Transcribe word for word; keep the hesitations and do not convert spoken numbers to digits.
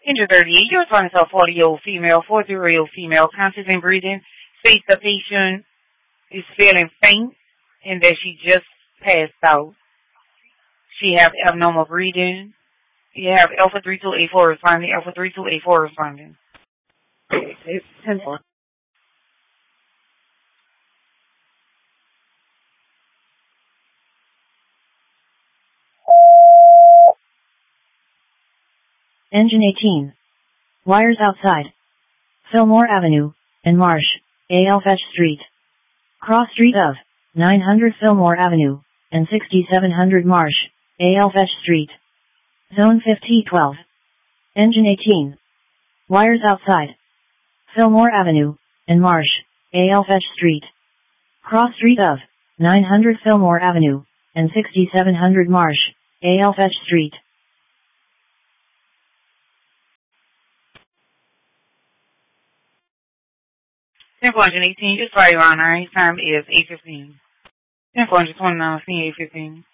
Engine thirty-eight, you're trying to tell forty-year-old female, forty-year-old female, conscious and breathing, states the patient is feeling faint and that she just passed out. She have abnormal breathing. You have alpha three two eight four responding, alpha three two eight four responding. It's simple. Engine eighteen. Wires outside. Fillmore Avenue, and Marsh, A L Fetch Street. Cross street of nine hundred Fillmore Avenue, and sixty-seven hundred Marsh, A L Fetch Street. Zone fifty twelve. Engine eighteen. Wires outside. Fillmore Avenue, and Marsh, A L Fetch Street. Cross street of nine hundred Fillmore Avenue, and sixty-seven hundred Marsh, A L Fetch Street. Temple Engine eighteen, just try your honor. Time is eight fifteen. Temple Engine twenty-nine, eight fifteen.